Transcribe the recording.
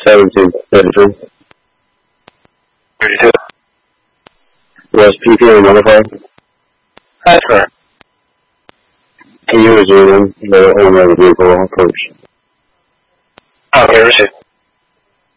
1733. 32. Was PP on modified? That's correct. Can you resume the owner of the vehicle approach? Okay, received.